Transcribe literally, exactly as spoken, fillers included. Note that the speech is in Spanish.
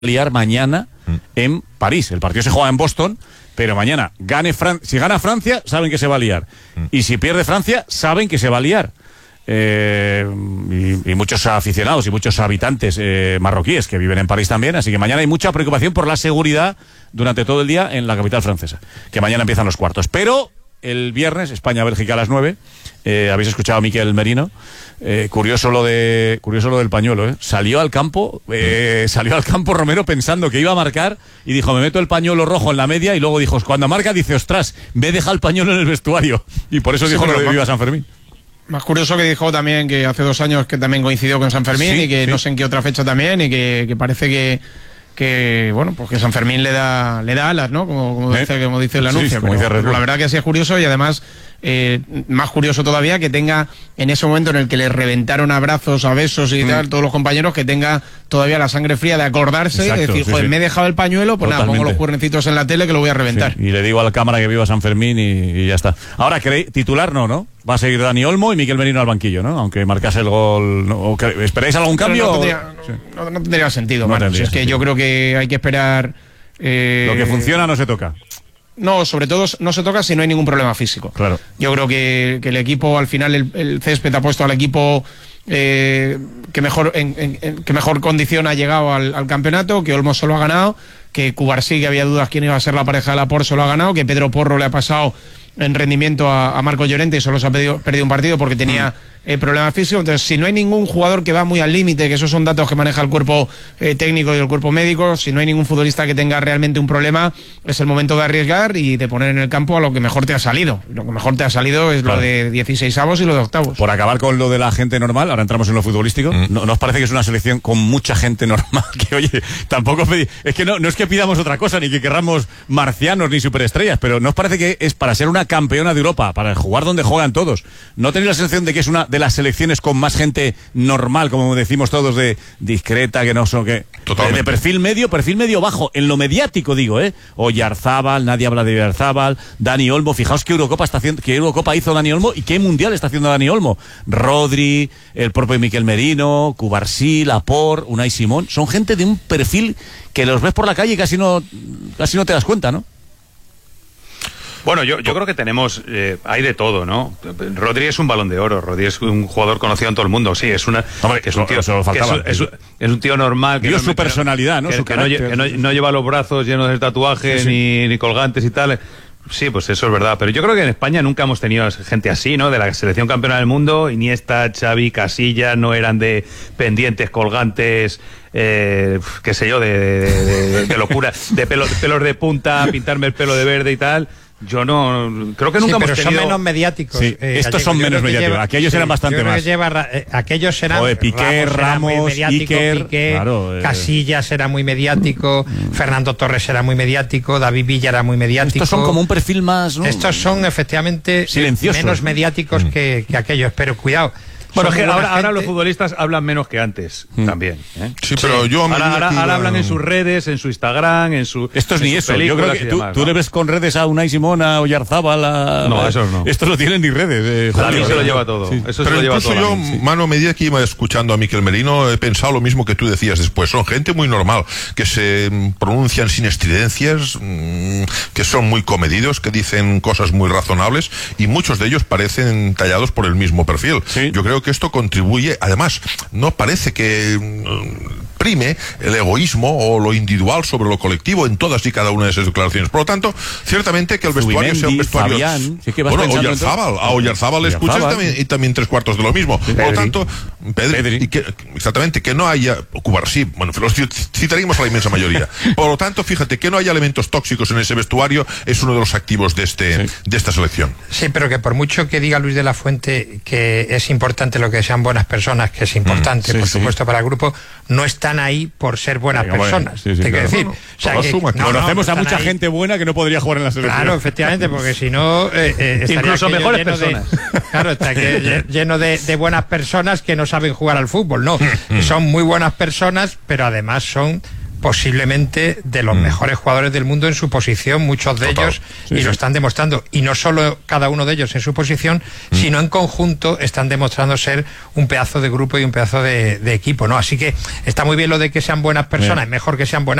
liar mañana en París. El partido se juega en Boston, pero mañana gane Fran- si gana Francia, saben que se va a liar. Y si pierde Francia, saben que se va a liar. Eh, y, y muchos aficionados y muchos habitantes eh, marroquíes que viven en París también, así que mañana hay mucha preocupación por la seguridad durante todo el día en la capital francesa, que mañana empiezan los cuartos. Pero el viernes, España-Bélgica a las nueve, eh, habéis escuchado a Mikel Merino. Eh, curioso lo de curioso lo del pañuelo, ¿eh? Salió al campo, eh, salió al campo Romero pensando que iba a marcar y dijo, me meto el pañuelo rojo en la media, y luego dijo, cuando marca dice, ostras, me he dejado el pañuelo en el vestuario, y por eso sí, dijo lo de Viva San Fermín. Más curioso que dijo también que hace dos años que también coincidió con San Fermín, sí, y que sí. no sé en qué otra fecha también, y que, que parece que que bueno, pues que San Fermín le da le da alas, ¿no? Como, como, ¿Eh? dice, como dice el anuncio. Sí, pero, dice pero la verdad que sí es curioso, y además eh, más curioso todavía que tenga, en ese momento en el que le reventaron abrazos, a besos y mm. tal, todos los compañeros, que tenga todavía la sangre fría de acordarse, Exacto, de decir, sí, joder, sí. me he dejado el pañuelo, pues Totalmente. nada, pongo los cuernencitos en la tele que lo voy a reventar. Sí. Y le digo a la cámara que viva San Fermín y, y ya está. Ahora, titular no, ¿no? Va a seguir Dani Olmo y Mikel Merino al banquillo, ¿no? Aunque marcase el gol. ¿no? ¿Esperáis algún cambio? No tendría, sí. no, no tendría sentido, no tendría si es que sentido. Yo creo que hay que esperar. Eh, Lo que funciona no se toca. No, sobre todo no se toca si no hay ningún problema físico. Claro. Yo creo que, que el equipo, al final, el, el césped ha puesto al equipo eh, que mejor en, en, en que mejor condición ha llegado al, al campeonato, que Olmo solo ha ganado, que Cubarsí, que había dudas quién iba a ser la pareja de Laporte, solo ha ganado, que Pedro Porro le ha pasado en rendimiento a, a Marco Llorente y solo se ha perdido, perdido un partido porque tenía eh, problemas físicos. Entonces, si no hay ningún jugador que va muy al límite, que esos son datos que maneja el cuerpo eh, técnico y el cuerpo médico, si no hay ningún futbolista que tenga realmente un problema, es el momento de arriesgar y de poner en el campo a lo que mejor te ha salido. Lo que mejor te ha salido es claro. lo de dieciseisavos y lo de octavos. Por acabar con lo de la gente normal, ahora entramos en lo futbolístico. Mm. ¿No, ¿no os parece que es una selección con mucha gente normal? Que oye, tampoco pedí, es que no, no es que pidamos otra cosa, ni que querramos marcianos ni superestrellas, pero ¿no os parece que es para ser una campeona de Europa, para jugar donde juegan todos? ¿No tenéis la sensación de que es una de las selecciones con más gente normal, como decimos todos, de discreta, que no son que de, de perfil medio, perfil medio bajo, en lo mediático digo, eh? Oyarzábal, nadie habla de Oyarzábal, Dani Olmo, fijaos qué Eurocopa está haciendo, qué Eurocopa hizo Dani Olmo y qué mundial está haciendo Dani Olmo. Rodri, el propio Mikel Merino, Cubarsí, Laporte, Unai Simón, son gente de un perfil que los ves por la calle y casi no casi no te das cuenta, ¿no? Bueno, yo, yo creo que tenemos, eh, hay de todo, ¿no? Rodri es un balón de oro, Rodri es un jugador conocido en todo el mundo, sí, es una, Hombre, que es un tío, eso lo faltaba, que es, es, es un tío normal, que Dio no, su personalidad, ¿no? Que, su que, no, que no, no lleva los brazos llenos de tatuajes, sí, sí. Ni, ni colgantes y tal. Sí, pues eso es verdad, pero yo creo que en España nunca hemos tenido gente así, ¿no? De la selección campeona del mundo, Iniesta, Xavi, Casillas, no eran de pendientes, colgantes, eh, qué sé yo, de, de, de, de locura, de, pelo, de pelos de punta, pintarme el pelo de verde y tal. Yo no, creo que nunca sí, hemos pero tenido... son menos mediáticos. Sí, eh, estos son menos mediáticos. Lleva, aquellos sí, eran bastante más. Lleva, eh, aquellos eran... Joder, Piqué, Ramos, Ramos Iker... Piqué, claro, eh. Casillas era muy mediático, mm. Fernando Torres era muy mediático, David Villa era muy mediático. Estos son como un perfil más... ¿no? Estos son efectivamente silenciosos, menos mediáticos mm. que, que aquellos, pero cuidado... Bueno, que ahora, ahora los futbolistas hablan menos que antes, mm. también. ¿eh? Sí, pero yo... Ahora, ahora, ahora hablan en sus redes, en su Instagram, en su... Esto es ni eso. Yo creo que tú, demás, tú ¿no? le ves con redes a Unai Simón, a Oyarzábal, a... No, eso no. Estos no tienen ni redes. Eh, David se lo lleva todo. Sí. Eso pero se lo lleva incluso todo yo, sí. Manu, a medida que iba escuchando a Mikel Merino, he pensado lo mismo que tú decías después. Son gente muy normal, que se pronuncian sin estridencias, que son muy comedidos, que dicen cosas muy razonables, y muchos de ellos parecen tallados por el mismo perfil. ¿Sí? Yo creo que esto contribuye. Además, no parece que mm, prime el egoísmo o lo individual sobre lo colectivo en todas y cada una de esas declaraciones. Por lo tanto, ciertamente que el vestuario sea un vestuario... Fabián, sí que bueno, Oyarzábal, a Oyarzábal le escuchas y también, y también tres cuartos de lo mismo. Sí, por lo tanto, Pedri, Pedri. Y que, exactamente, que no haya... Cubarsí, bueno, los citaríamos a la inmensa mayoría. Por lo tanto, fíjate, que no haya elementos tóxicos en ese vestuario es uno de los activos de, este, sí. de esta selección. Sí, pero que por mucho que diga Luis de la Fuente que es importante lo que sean buenas personas, que es importante, mm, sí, por supuesto, sí. para el grupo, no están ahí por ser buenas sí, personas. Sí, sí, te claro. decir. No, no, o sea, que, suma, no, conocemos no, a mucha ahí. gente buena que no podría jugar en la selección. Claro, efectivamente, porque si no... Eh, eh, incluso mejores personas. De, claro, está que, lleno de, de buenas personas que no saben jugar al fútbol. No, son muy buenas personas, pero además son posiblemente de los mm. mejores jugadores del mundo en su posición, muchos de Total. ellos, sí, y sí. lo están demostrando. Y no solo cada uno de ellos en su posición, mm. sino en conjunto están demostrando ser un pedazo de grupo y un pedazo de, de equipo, ¿no? Así que está muy bien lo de que sean buenas personas, es mejor que sean buenas